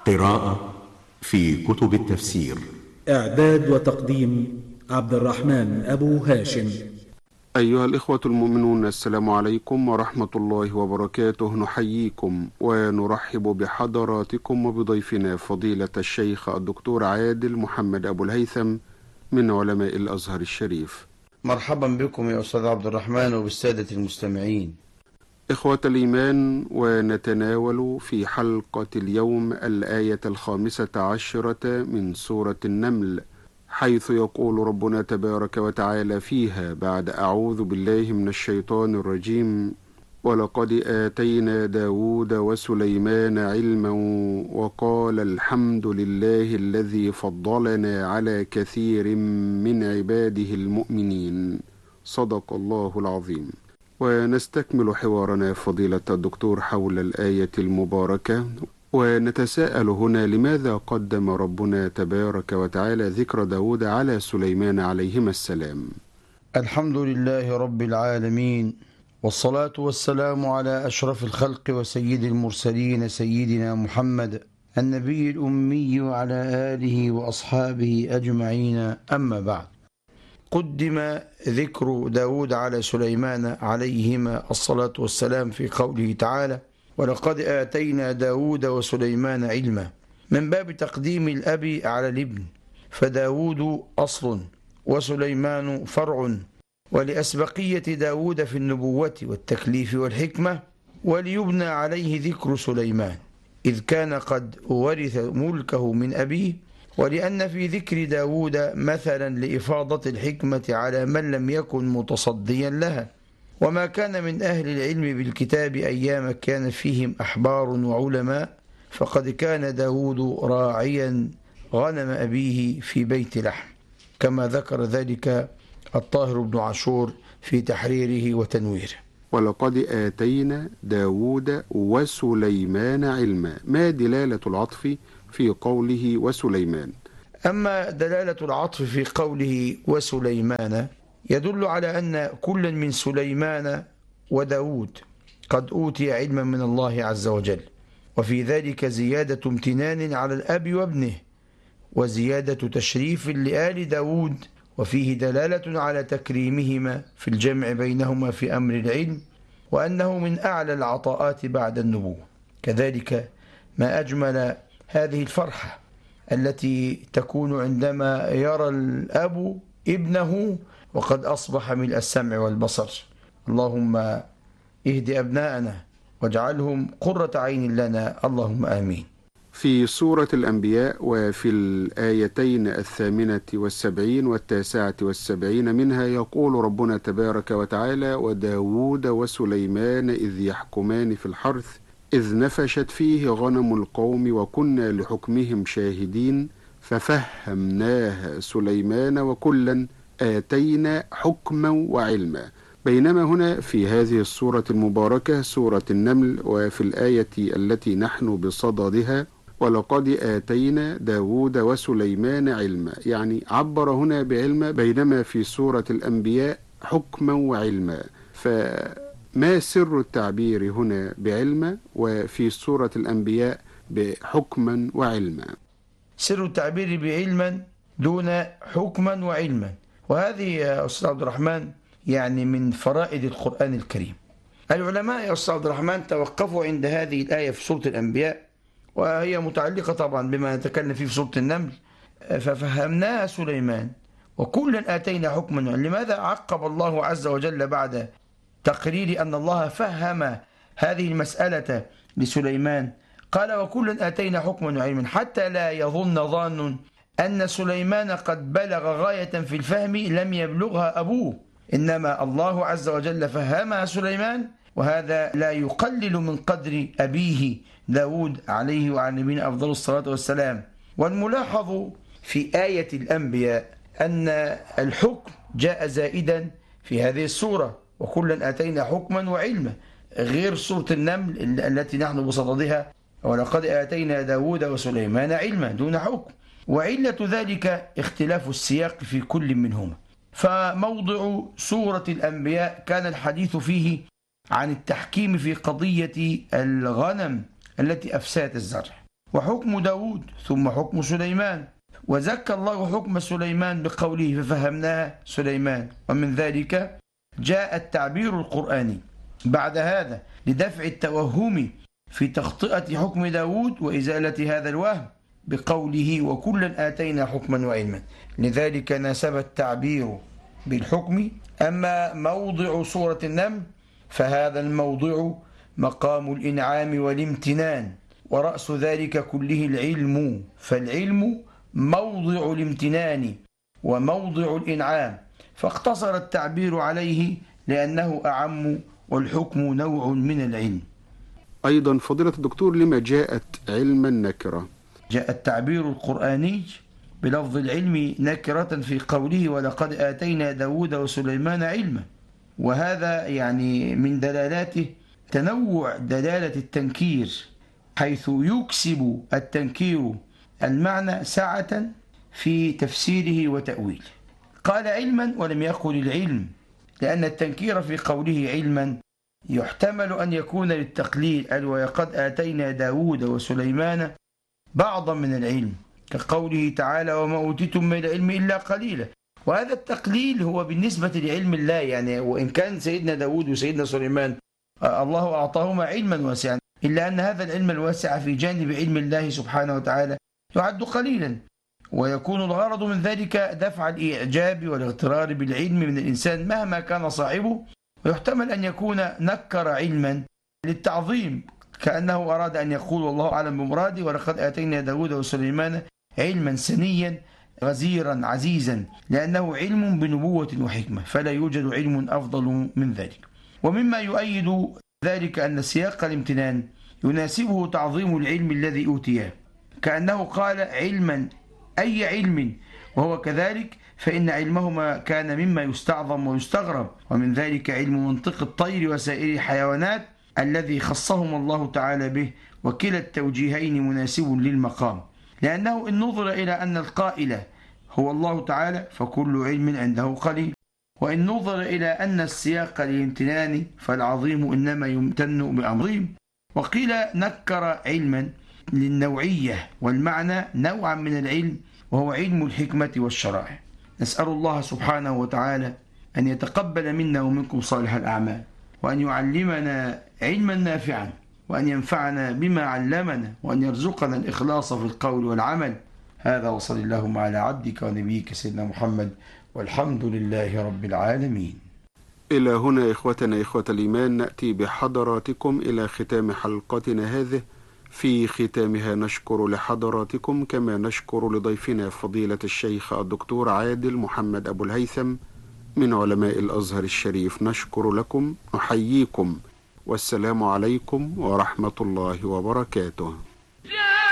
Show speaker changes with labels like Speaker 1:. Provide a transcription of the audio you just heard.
Speaker 1: قراءة في كتب التفسير.
Speaker 2: إعداد وتقديم عبد الرحمن أبو هاشم.
Speaker 3: أيها الإخوة المؤمنون، السلام عليكم ورحمة الله وبركاته. نحييكم ونرحب بحضراتكم وبضيفنا فضيلة الشيخ الدكتور عادل محمد أبو الهيثم من علماء الأزهر الشريف.
Speaker 4: مرحبا بكم يا أستاذ عبد الرحمن وبالسادة المستمعين.
Speaker 3: إخوة الإيمان، ونتناول في حلقة اليوم الآية 15 من سورة النمل، حيث يقول ربنا تبارك وتعالى فيها بعد أعوذ بالله من الشيطان الرجيم: ولقد آتينا داود وسليمان علما وقال الحمد لله الذي فضلنا على كثير من عباده المؤمنين. صدق الله العظيم. ونستكمل حوارنا فضيلة الدكتور حول الآية المباركة، ونتساءل هنا: لماذا قدم ربنا تبارك وتعالى ذكر داود على سليمان عليهما السلام؟
Speaker 4: الحمد لله رب العالمين، والصلاة والسلام على أشرف الخلق وسيد المرسلين سيدنا محمد النبي الأمي وعلى آله وأصحابه أجمعين، أما بعد. قدم ذكر داود على سليمان عليهما الصلاة والسلام في قوله تعالى: ولقد آتينا داود وسليمان علما، من باب تقديم الأب على الابن، فداود أصل وسليمان فرع، ولأسبقية داود في النبوة والتكليف والحكمة، وليبنى عليه ذكر سليمان إذ كان قد ورث ملكه من أبيه، ولأن في ذكر داود مثلا لإفاضة الحكمة على من لم يكن متصديا لها، وما كان من أهل العلم بالكتاب أيام كان فيهم أحبار وعلماء، فقد كان داود راعيا غنم أبيه في بيت لحم، كما ذكر ذلك الطاهر بن عاشور في تحريره وتنويره.
Speaker 3: ولقد آتينا داود وسليمان علما، ما دلالة العطف في قوله وسليمان؟
Speaker 4: أما دلالة العطف في قوله وسليمان يدل على أن كل من سليمان وداود قد أوتي علما من الله عز وجل، وفي ذلك زيادة امتنان على الأب وابنه، وزيادة تشريف لآل داود، وفيه دلالة على تكريمهما في الجمع بينهما في أمر العلم، وأنه من أعلى العطاءات بعد النبوة. كذلك ما أجمل هذه الفرحة التي تكون عندما يرى الأب ابنه وقد أصبح ملء السمع والبصر. اللهم اهد أبناءنا واجعلهم قرة عين لنا، اللهم آمين.
Speaker 3: في سورة الأنبياء وفي الآيتين 78 و79 منها يقول ربنا تبارك وتعالى: وداود وسليمان إذ يحكمان في الحرث إذ نفشت فيه غنم القوم وكنا لحكمهم شاهدين ففهمناها سليمان وكلا آتينا حكما وعلما. بينما هنا في هذه السورة المباركة سورة النمل وفي الآية التي نحن بصددها: ولقد آتينا داود وسليمان علما، يعني عبر هنا بعلم، بينما في سورة الأنبياء حكما وعلما. فما سر التعبير هنا بعلم وفي سورة الأنبياء بحكما وعلما؟
Speaker 4: سر التعبير بعلما دون حكما وعلما، وهذه يا أستاذ عبد الرحمن يعني من فرائد القرآن الكريم. العلماء يا أستاذ عبد الرحمن توقفوا عند هذه الآية في سورة الأنبياء، وهي متعلقة طبعا بما نتكلم فيه في سورة النمل: ففهمناها سليمان وكلا آتينا حكما. لماذا عقب الله عز وجل بعد تقرير أن الله فهم هذه المسألة لسليمان قال وكلا آتينا حكما وعلما، حتى لا يظن ظان أن سليمان قد بلغ غاية في الفهم لم يبلغها أبوه، إنما الله عز وجل فهمها سليمان، وهذا لا يقلل من قدر أبيه داود عليه وعلى نبينا أفضل الصلاة والسلام. والملاحظ في آية الأنبياء أن الحكم جاء زائدا في هذه السورة: وكلا آتينا حكما وعلما، غير سورة النمل التي نحن بصددها: ولقد آتينا داود وسليمان علما دون حكم. وعلة ذلك اختلاف السياق في كل منهما. فموضع سورة الأنبياء كان الحديث فيه عن التحكيم في قضية الغنم التي أفسدت الزرع، وحكم داود ثم حكم سليمان، وزكى الله حكم سليمان بقوله ففهمناها سليمان. ومن ذلك جاء التعبير القرآني بعد هذا لدفع التوهم في تخطئة حكم داود وإزالة هذا الوهم بقوله وكلا آتينا حكما وعلما. لذلك ناسب التعبير بالحكم. أما موضع سورة النمل فهذا الموضع مقام الإنعام والامتنان، ورأس ذلك كله العلم، فالعلم موضع الامتنان وموضع الإنعام، فاقتصر التعبير عليه لأنه أعم والحكم نوع من العلم.
Speaker 3: أيضا فضيلة الدكتور، لما جاءت علما نكرة؟
Speaker 4: جاء التعبير القرآني بلفظ العلم نكرة في قوله ولقد آتينا داود وسليمان علما، وهذا يعني من دلالاته تنوع دلالة التنكير، حيث يكسب التنكير المعنى سعة في تفسيره وتأويله. قال علما ولم يقل العلم، لأن التنكير في قوله علما يحتمل أن يكون للتقليل، ولقد آتينا داود وسليمان بعضا من العلم، كقوله تعالى وما أوتيتم من العلم إلا قليلا. وهذا التقليل هو بالنسبة لعلم الله، يعني وإن كان سيدنا داود وسيدنا سليمان الله أعطاهما علما واسعا، إلا أن هذا العلم الواسع في جانب علم الله سبحانه وتعالى يعد قليلا، ويكون الغرض من ذلك دفع الإعجاب والاغترار بالعلم من الإنسان مهما كان صاحبه. ويحتمل أن يكون نكر علما للتعظيم، كأنه أراد أن يقول والله أعلم بمراده ولقد آتينا داود وسليمان علما سنيا غزيرا عزيزا، لأنه علم بنبوة وحكمة، فلا يوجد علم أفضل من ذلك. ومما يؤيد ذلك أن سياق الامتنان يناسبه تعظيم العلم الذي أوتيه، كأنه قال علما أي علم، وهو كذلك، فإن علمهما كان مما يستعظم ويستغرب. ومن ذلك علم منطق الطير وسائر الحيوانات الذي خصهم الله تعالى به، وكلا التوجيهين مناسب للمقام، لأنه إن نظر إلى أن القائل هو الله تعالى فكل علم عنده قليل، وإن نظر إلى أن السياق للامتنان فالعظيم إنما يمتن بعظيم. وقيل نكر علما للنوعية، والمعنى نوعا من العلم وهو علم الحكمة والشرائع. نسأل الله سبحانه وتعالى أن يتقبل منا ومنكم صالح الأعمال، وأن يعلمنا علما نافعا، وأن ينفعنا بما علمنا، وأن يرزقنا الإخلاص في القول والعمل. هذا وصلى اللهم على عبدك ونبيك سيدنا محمد، والحمد لله رب العالمين.
Speaker 3: إلى هنا إخوتنا إخوة الإيمان نأتي بحضراتكم إلى ختام حلقتنا هذه. في ختامها نشكر لحضراتكم كما نشكر لضيفنا فضيلة الشيخ الدكتور عادل محمد أبو الهيثم من علماء الأزهر الشريف. نشكر لكم، نحييكم، والسلام عليكم ورحمة الله وبركاته.